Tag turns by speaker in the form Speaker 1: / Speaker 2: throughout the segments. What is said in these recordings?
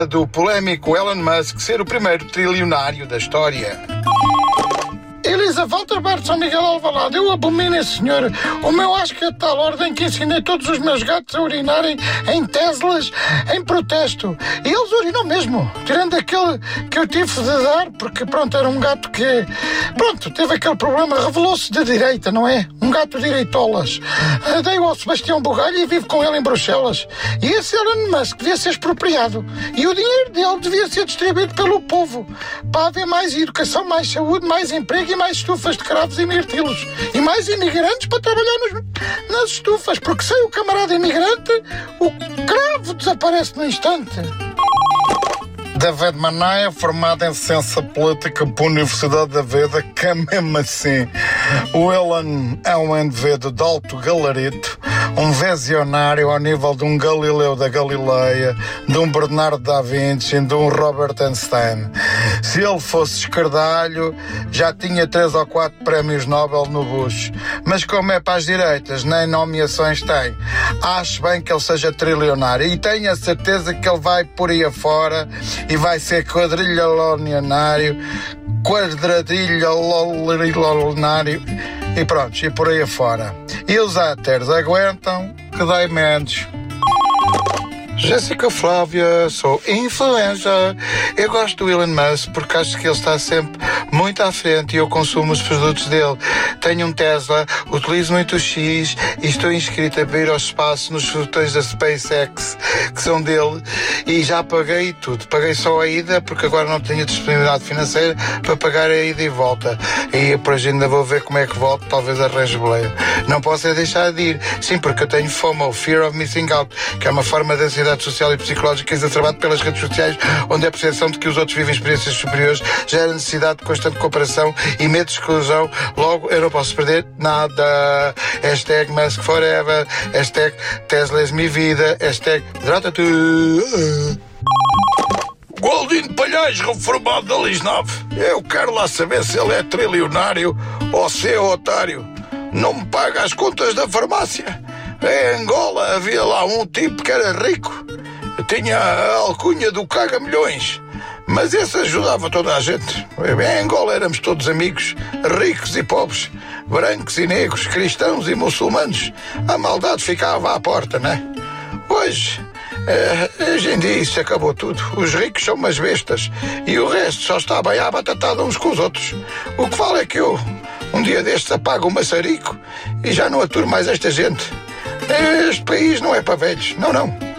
Speaker 1: do polémico Elon Musk ser o primeiro trilionário da história.
Speaker 2: Elisa Walterbert, São Miguel Alvalade, eu abomino esse senhor. O meu acho que é de tal ordem que ensinei todos os meus gatos a urinarem em Teslas em protesto. E eles urinam mesmo, tirando aquele que eu tive de dar, porque pronto, era um gato que, pronto, teve aquele problema, revelou-se de direita, não é? Um gato direitolas. Dei-o ao Sebastião Bugalho e vivo com ele em Bruxelas. E esse Elon Musk devia ser expropriado. E o dinheiro dele devia ser distribuído pelo povo, para haver mais educação, mais saúde, mais emprego e mais estufas de cravos e mirtilos. E mais imigrantes para trabalhar nas estufas, porque sem o camarada imigrante, o cravo desaparece no instante.
Speaker 1: David Manaia, formado em Ciência Política pela Universidade da Veda, que é mesmo assim. O Elon é um indivíduo de alto galarito, um visionário ao nível de um Galileu da Galileia, de um Bernardo da Vinci, de um Robert Einstein. Se ele fosse esquerdalho, já tinha 3 ou 4 prémios Nobel no bucho. Mas como é para as direitas, nem nomeações tem. Acho bem que ele seja trilionário e tenho a certeza que ele vai por aí afora e vai ser quadrilionário e pronto, e por aí afora. E os haters aguentam que dai menos. Jéssica Flávia, sou influencer. Eu gosto do Elon Musk porque acho que ele está sempre muito à frente e eu consumo os produtos dele. Tenho um Tesla, utilizo muito o X e estou inscrita para ir ao espaço nos foguetes da SpaceX, que são dele, e já paguei tudo. Paguei só a ida porque agora não tenho disponibilidade financeira para pagar a ida e volta. E depois ainda vou ver como é que volto, talvez arranje boleia. Não posso é deixar de ir. Sim, porque eu tenho FOMO, Fear of Missing Out, que é uma forma de ansiedade social e psicológica exacerbada pelas redes sociais, onde a percepção de que os outros vivem experiências superiores gera necessidade de constante comparação e medo de exclusão. Logo, eu não posso perder nada. Hashtag Musk Forever, hashtag Tesla é minha vida, hashtag hidrata-te. Goldino Palhais, reformado da Lisnave. Eu quero lá saber se ele é trilionário ou se é otário. Não me paga as contas da farmácia. Em Angola havia lá um tipo que era rico, tinha a alcunha do caga-milhões, mas esse ajudava toda a gente. Em Angola éramos todos amigos, ricos e pobres, brancos e negros, cristãos e muçulmanos. A maldade ficava à porta, não é? Hoje em dia isso acabou tudo. Os ricos são umas bestas e o resto só está bem à batatada uns com os outros. O que vale é que eu, um dia destes, apago o maçarico e já não aturo mais esta gente. Este país não é para velhos, não.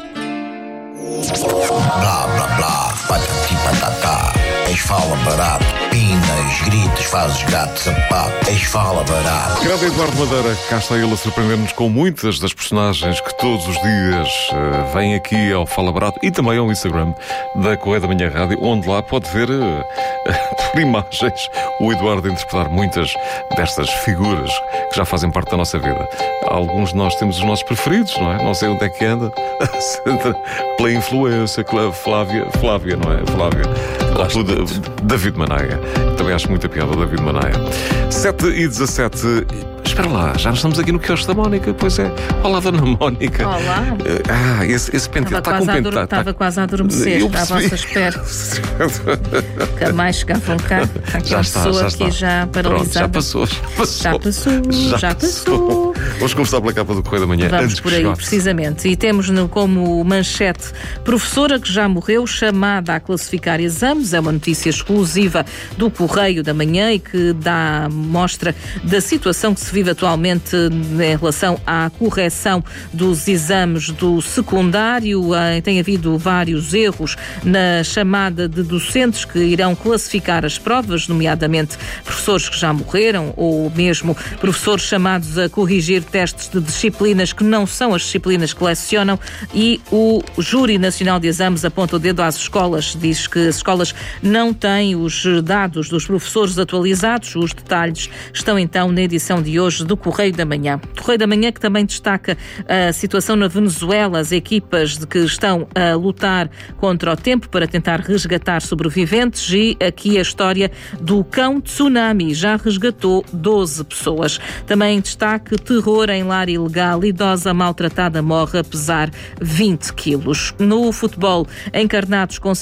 Speaker 3: Blá, blá, blá, patati patatá. Eis fala barato, pinas, gritos, fazes gato, sapato. Eis fala barato.
Speaker 4: Grande Eduardo Madeira, cá está ele a surpreender-nos com muitas das personagens que todos os dias vêm aqui ao Fala Barato e também ao Instagram da Correia da Manhã Rádio, onde lá pode ver por imagens o Eduardo interpretar muitas destas figuras que já fazem parte da nossa vida. Alguns de nós temos os nossos preferidos, não é? Não sei onde é que anda. Pela influência, Flávia, não é? Flávia. David Manaia. Também acho muita piada o David Manaia. 7h17. Espera lá, já estamos aqui no quiosque da Mónica. Pois é. Olá, dona Mónica.
Speaker 5: Olá.
Speaker 4: Esse penteado está com penteado.
Speaker 5: Estava quase a adormecer à vossa espera. Nunca mais chegavam cá.
Speaker 4: Já está.
Speaker 5: Aqui já paralisada.
Speaker 4: Pronto, já passou. Vamos começar pela capa do Correio da Manhã.
Speaker 5: Vamos por aí, precisamente. E temos como manchete: professora que já morreu chamada a classificar exames. É uma notícia exclusiva do Correio da Manhã e que dá mostra da situação que se vive atualmente em relação à correção dos exames do secundário. Tem havido vários erros na chamada de docentes que irão classificar as provas, nomeadamente professores que já morreram ou mesmo professores chamados a corrigir testes de disciplinas que não são as disciplinas que lecionam, e o Júri Nacional de Exames aponta o dedo às escolas, diz que as escolas não têm os dados dos dos professores atualizados. Os detalhes estão então na edição de hoje do Correio da Manhã. Correio da Manhã que também destaca a situação na Venezuela, as equipas que estão a lutar contra o tempo para tentar resgatar sobreviventes, e aqui a história do cão tsunami, já resgatou 12 pessoas. Também destaque: terror em lar ilegal, idosa maltratada morre a pesar 20 quilos. No futebol, encarnados com